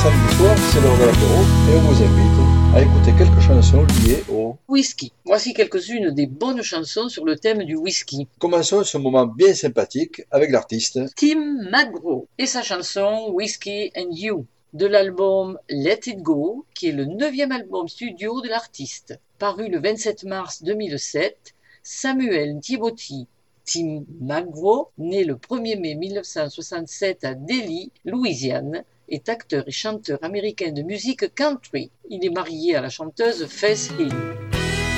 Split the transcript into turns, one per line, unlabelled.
samedi soir, c'est l'heure de l'apéro et on vous invite à écouter quelques chansons liées au
whisky. Voici quelques-unes des bonnes chansons sur le thème du whisky.
Commençons ce moment bien sympathique avec l'artiste
Tim McGraw et sa chanson Whiskey and You de l'album Let It Go, qui est le 9e album studio de l'artiste. Paru le 27 mars 2007, Samuel Timothy Tim McGraw, né le 1er mai 1967 à Delhi, Louisiane, est acteur et chanteur américain de musique country. Il est marié à la chanteuse Faith Hill.